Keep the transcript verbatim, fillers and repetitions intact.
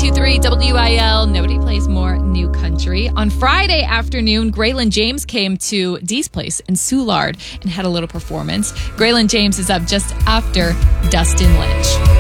two three W I L. Nobody plays more new country. On Friday afternoon, Graylin James came to Dee's Place in Soulard and had a little performance. Graylin James is up just after Dustin Lynch.